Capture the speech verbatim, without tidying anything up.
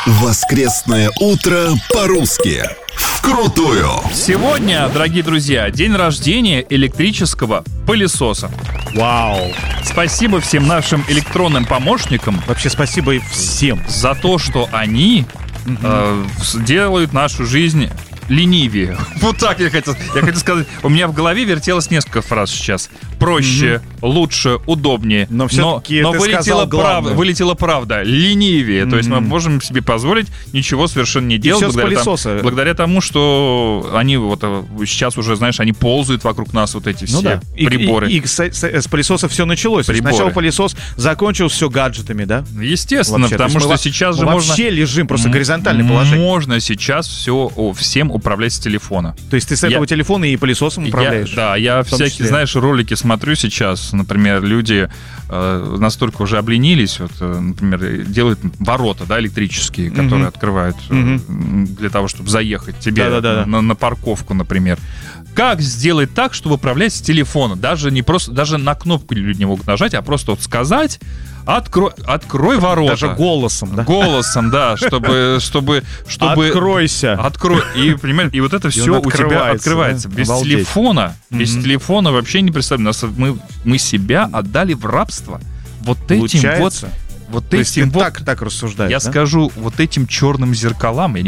Воскресное утро по-русски. Вкрутую. Сегодня, дорогие друзья, день рождения электрического пылесоса. Вау. Спасибо всем нашим электронным помощникам. Вообще спасибо и всем. За то, что они угу. э, делают нашу жизнь ленивее. Вот так я хотел, я хотел сказать. У меня в голове вертелось несколько фраз сейчас. Проще, угу. лучше, удобнее. Но все-таки но, но ты вылетела, сказал главное. прав, вылетела правда. Ленивее. Mm-hmm. То есть мы можем себе позволить ничего совершенно не делать. Благодаря, там, благодаря тому, что они вот сейчас уже, знаешь, они ползают вокруг нас, вот эти все ну да. приборы. И, и, и с, с, с пылесоса все началось. Сначала пылесос закончился все гаджетами, да? Естественно, вообще. потому что мы, сейчас мы же вообще можно... лежим просто горизонтальное положение. Можно сейчас все, всем управлять с телефона. То есть ты с этого я, телефона и пылесосом управляешь? Я, да, я всякие, числе. знаешь, ролики смотрю сейчас. Например, люди э, настолько уже обленились, вот, э, например, делают ворота, да, электрические, которые mm-hmm. открывают э, mm-hmm. для того, чтобы заехать тебе на, на парковку, например. Как сделать так, чтобы управлять с телефона? Даже не просто, даже на кнопку люди не могут нажать, а просто вот сказать: Открой, открой ворота. Даже голосом, да? Голосом, да, чтобы, чтобы, чтобы... Откройся. Открой. И, понимаешь, и вот это все у тебя открывается. Да? Без Обалдеть. телефона, mm-hmm. без телефона вообще не представляем. Мы, мы себя отдали в рабство. Вот этим вот... Вот То этим есть вот... так, так рассуждаешь, Я да? скажу, вот этим черным зеркалам, я